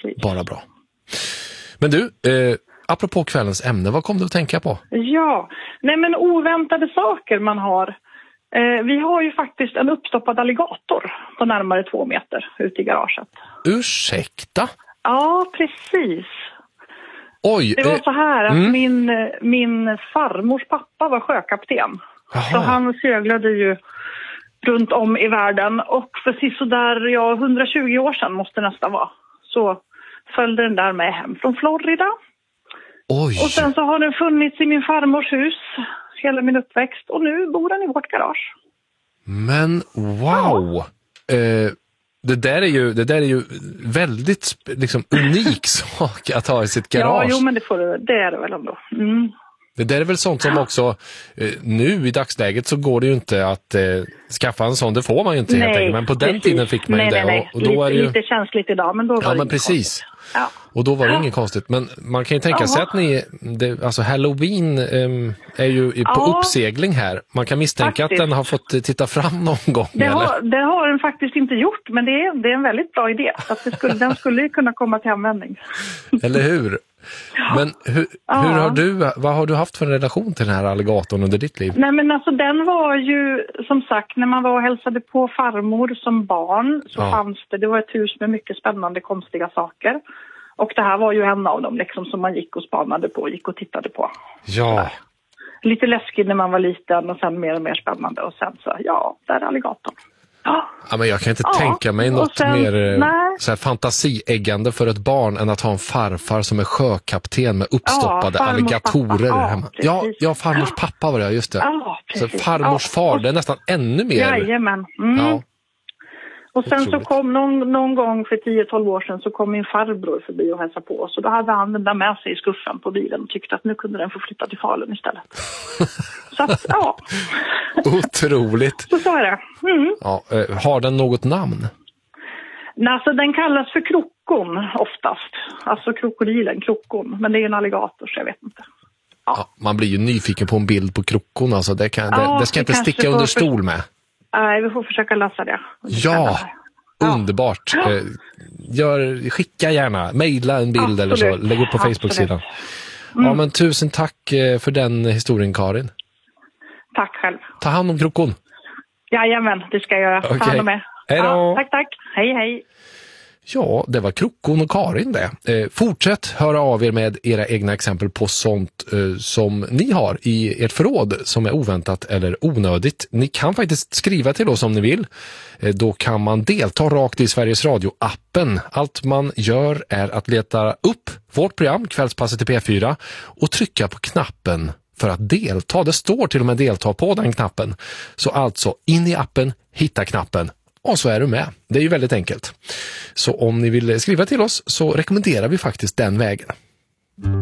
precis. Bara bra. Men du, apropå kvällens ämne, vad kom du att tänka på? Ja, nej men oväntade saker man har. Vi har ju faktiskt en uppstoppad alligator på närmare 2 meter ute i garaget. Ursäkta? Ja, precis. Oj. Det var så här att min farmors pappa var sjökapten. Jaha. Så han seglade ju runt om i världen. Och för sisådär 120 år sedan måste det nästan vara. Så följde den där med hem från Florida. Oj. Och sen så har den funnits i min farmors hus hela min uppväxt. Och nu bor den i vårt garage. Men wow. Det där är ju väldigt liksom unik sak att ha i sitt garage. Ja, jo, men det är det väl ändå. Mm. Det där är väl sånt som också nu i dagsläget så går det ju inte att skaffa en sån, det får man ju inte helt enkelt. Men på den tiden fick man ju det. Nej. Och då är det ju... lite känsligt idag, men då var det men precis. Konstigt. Ja. Och då var det inget konstigt. Men man kan ju tänka sig att alltså Halloween är ju på uppsegling här. Man kan misstänka att den har fått titta fram någon gång. Det har den faktiskt inte gjort, men det är en väldigt bra idé. Så att den skulle kunna komma till användning. Eller hur? Men vad har du haft för en relation till den här alligatorn under ditt liv? Nej, men alltså den var ju, som sagt, när man var och hälsade på farmor som barn så fanns det var ett hus med mycket spännande, konstiga saker. Och det här var ju en av dem liksom, som man gick och spanade på, gick och tittade på. Ja. Lite läskigt när man var liten och sen mer och mer spännande. Och sen så, där är alligatorn. Ja, men jag kan inte tänka mig något mer så här fantasieggande för ett barn än att ha en farfar som är sjökapten med uppstoppade alligatorer hemma. Ja, farmors pappa var det, just det. Ja, så farmors far, det är nästan ännu mer. Jajamän. Ja. Och sen så kom någon gång för 10-12 år sedan så kom min farbror förbi och hälsade på oss. Och då hade han den där med sig i skuffen på bilen och tyckte att nu kunde den få flytta till Falun istället. Så att, Otroligt. Så är det. Mm. Ja, har den något namn? Nej, alltså den kallas för krokon oftast. Alltså krokodilen, krokon. Men det är en alligator så jag vet inte. Ja, man blir ju nyfiken på en bild på krokon. Alltså det ska inte sticka under stol med. Nej, vi får försöka lösa det. Ja, underbart. Skicka gärna, mejla en bild eller så. Lägg upp på Facebook-sidan. Ja, men tusen tack för den historien, Karin. Tack själv. Ta hand om krokon. Jajamän, det ska jag göra. Okay. Ta hand om er. Hej då. Tack. Hej. Ja, det var Krokon och Karin det. Fortsätt höra av er med era egna exempel på sånt som ni har i ert förråd som är oväntat eller onödigt. Ni kan faktiskt skriva till oss om ni vill. Då kan man delta rakt i Sveriges Radio-appen. Allt man gör är att leta upp vårt program, Kvällspasset i P4, och trycka på knappen för att delta. Det står till och med delta på den knappen. Så alltså in i appen, hitta knappen. Och så är du med. Det är ju väldigt enkelt. Så om ni vill skriva till oss så rekommenderar vi faktiskt den vägen.